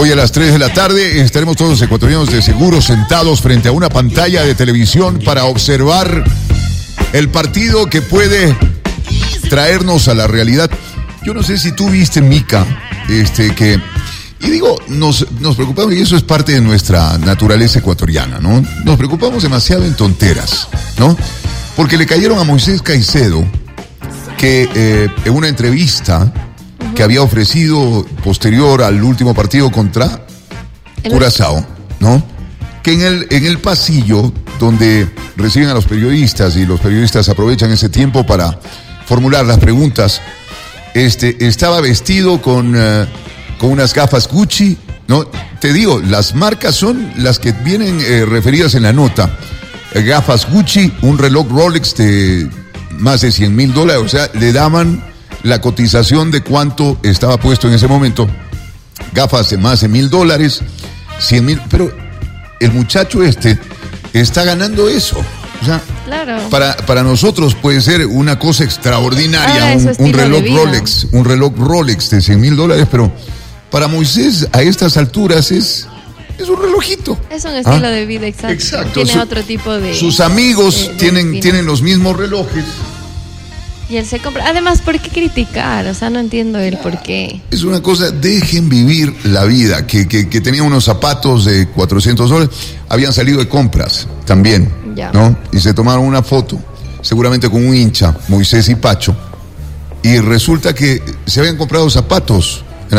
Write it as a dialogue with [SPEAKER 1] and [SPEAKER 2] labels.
[SPEAKER 1] Hoy a las 3 de la tarde estaremos todos los ecuatorianos de seguro sentados frente a una pantalla de televisión para observar el partido que puede traernos a la realidad. Yo no sé si tú viste, Mica, y digo, nos preocupamos, y eso es parte de nuestra naturaleza ecuatoriana, ¿no? Nos preocupamos demasiado en tonteras, ¿no? Porque le cayeron a Moisés Caicedo que en una entrevista que había ofrecido posterior al último partido contra Curazao, ¿no? Que en el pasillo donde reciben a los periodistas y los periodistas aprovechan ese tiempo para formular las preguntas, estaba vestido con unas gafas Gucci, ¿no? Te digo, las marcas son las que vienen referidas en la nota. Gafas Gucci, un reloj Rolex de más de $100,000, o sea, le daban la cotización de cuánto estaba puesto en ese momento. Gafas de más de $1,000, 100,000, pero el muchacho está ganando eso. O sea,
[SPEAKER 2] claro.
[SPEAKER 1] Para nosotros puede ser una cosa extraordinaria, un reloj Rolex de $100,000, pero para Moisés a estas alturas es un relojito.
[SPEAKER 2] Es un estilo de vida, exacto. Tiene otro tipo de...
[SPEAKER 1] Sus amigos tienen los mismos relojes.
[SPEAKER 2] Y él se compra. Además, ¿por qué criticar? O sea, no entiendo el por qué.
[SPEAKER 1] Es una cosa, dejen vivir la vida. Que tenía unos zapatos de $400, habían salido de compras también, ¿no? Y se tomaron una foto, seguramente con un hincha, Moisés y Pacho, y resulta que se habían comprado zapatos